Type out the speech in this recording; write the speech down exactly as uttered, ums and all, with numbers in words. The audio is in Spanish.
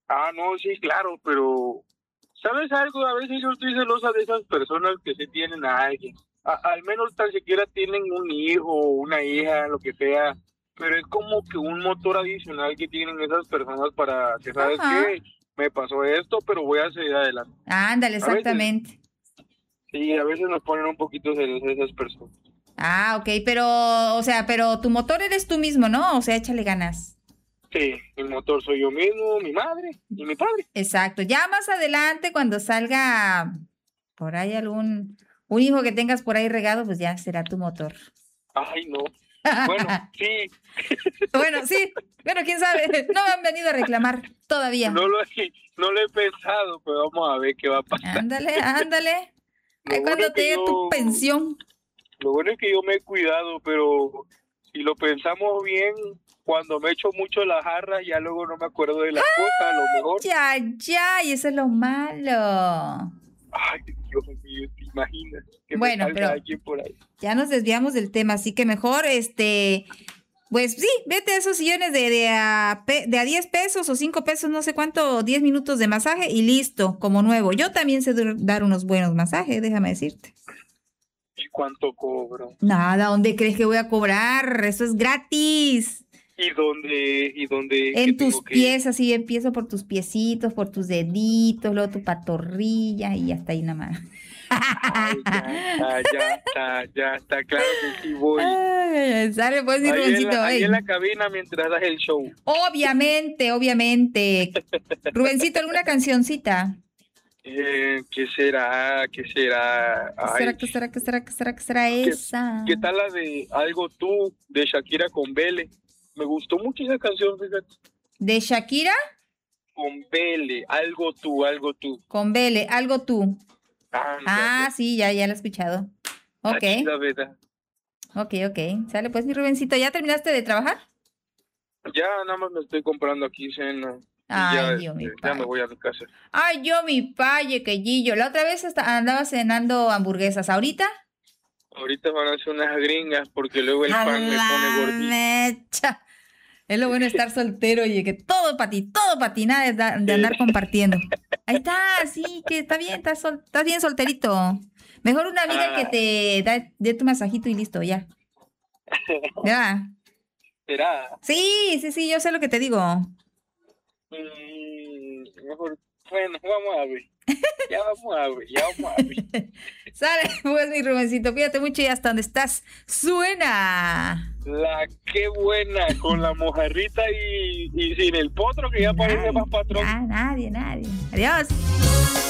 Ah, no, sí, claro, pero ¿sabes algo? A veces yo estoy celosa de esas personas que se tienen a alguien. A- al menos tan siquiera tienen un hijo, una hija, lo que sea, pero es como que un motor adicional que tienen esas personas para que, ¿sabes Ajá. qué? Me pasó esto, pero voy a seguir adelante. Ándale, A veces, exactamente. sí, a veces nos ponen un poquito celosas esas personas. Ah, ok, pero, o sea, pero tu motor eres tú mismo, ¿no? O sea, échale ganas. Sí, el motor soy yo mismo, mi madre y mi padre. Exacto. Ya más adelante, cuando salga por ahí algún, un hijo que tengas por ahí regado, pues ya será tu motor. Ay, no. Bueno, sí, Bueno, sí. Bueno, quién sabe. No me han venido a reclamar todavía. no lo he, no lo he pensado, pero vamos a ver qué va a pasar. Ándale, ándale. Lo Ahí bueno cuando es te que llegue tu yo, pensión. lo bueno es que yo me he cuidado, pero si lo pensamos bien, cuando me echo mucho las jarras, ya luego no me acuerdo de las cosas, a lo mejor. Ya, ya, y eso es lo malo. Ay, Dios mío, ¿te imaginas que me Bueno, salga pero alguien por ahí? ya nos desviamos del tema, así que mejor, este, pues sí, vete a esos sillones de, de, a, pe- de a diez pesos o cinco pesos, no sé cuánto, diez minutos de masaje y listo, como nuevo. Yo también sé dur- dar unos buenos masajes, déjame decirte. ¿Y cuánto cobro? Nada, ¿dónde crees que voy a cobrar? Eso es gratis. ¿Y dónde, y dónde, qué En tus tengo que ir? pies, así empiezo por tus piecitos, por tus deditos, luego tu patorrilla y hasta ahí nada más. Ay, ya está, ya está, ya está, claro que sí voy. Ay, ay, ay, sale pues mi Ahí en Rubencito, la, ahí ey. en la cabina mientras das el show. Obviamente, obviamente. Rubencito, ¿alguna cancioncita? Eh, ¿qué será? ¿Qué será? ¿Qué Ay, será, qué será, qué será, qué será, qué será ¿qué, esa? qué tal la de Algo Tú, de Shakira con Vele? Me gustó mucho esa canción, fíjate. ¿De Shakira? Con Vele, Algo Tú, Algo Tú. Con Vele, algo tú. Ah, Ándale, sí, ya, ya la he escuchado. está Ok, chida, ¿verdad? ok, ok. Sale pues mi Rubencito, ¿ya terminaste de trabajar? Ya nada más me estoy comprando aquí cena y ya, Ay, Dios, mi este, ya me paye. voy a mi casa. Ay, yo, mi paye, que Gillo. La otra vez hasta andaba cenando hamburguesas. ¿Ahorita? Ahorita van a hacer unas gringas porque luego el A pan me pone la gordito. mecha. Es lo bueno de estar soltero, oye, que todo para ti, todo para ti, nada de, da- de andar compartiendo. Ahí está, sí, que está bien, estás, sol- estás bien solterito. Mejor una amiga que Ah, te da, dé tu masajito y listo, ya. ¿Ya? será. Sí, sí, sí, yo sé lo que te digo. Mm, mejor, bueno, vamos a ver. Ya vamos a ver, ya vamos a ver. Sale, pues, mi Rubencito, cuídate mucho y hasta donde estás, suena. La qué buena, con la mojarrita y, y sin el potro que ya parece Nadie, más patrón. ya, nadie, nadie. Adiós.